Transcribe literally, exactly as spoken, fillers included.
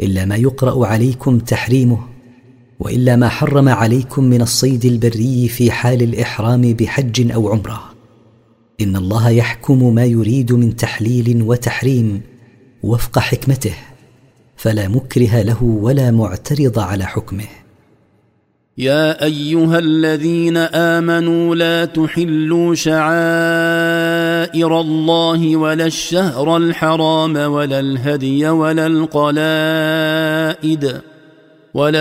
إلا ما يقرأ عليكم تحريمه، وإلا ما حرم عليكم من الصيد البري في حال الإحرام بحج أو عمرة. إن الله يحكم ما يريد من تحليل وتحريم وفق حكمته، فلا مكره له ولا معترض على حكمه. يا أيها الذين آمنوا لا تحلوا شعائر الله ولا الشهر الحرام ولا الهدي ولا القلائد ولا